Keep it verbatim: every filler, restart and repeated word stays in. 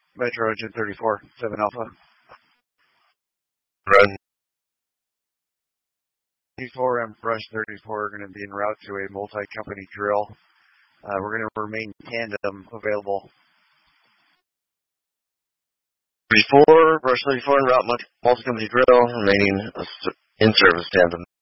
Metro Engine thirty-four, seven Alpha. Run. thirty-four and Brush thirty-four are going to be en route to a multi-company drill. Uh, we're going to remain tandem available. thirty-four, Brush thirty-four en route, multi-company drill, remaining in service tandem.